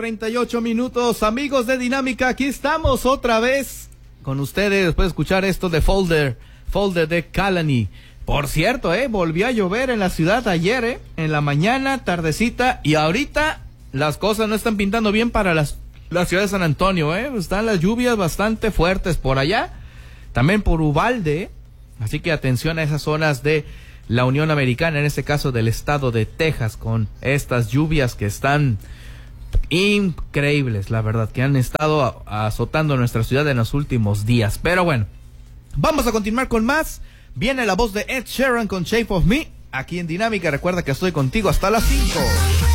38 minutos, amigos de Dinámica, aquí estamos otra vez con ustedes después de escuchar esto de Folder de Kalani. Por cierto, volvió a llover en la ciudad ayer, en la mañana, tardecita, y ahorita las cosas no están pintando bien para la ciudad de San Antonio, están las lluvias bastante fuertes por allá, también por Uvalde, así que atención a esas zonas de la Unión Americana, en este caso del estado de Texas, con estas lluvias que están increíbles, la verdad, que han estado azotando nuestra ciudad en los últimos días. Pero bueno, vamos a continuar con más. Viene la voz de Ed Sheeran con Shape of Me, aquí en Dinámica. Recuerda que estoy contigo hasta las 5.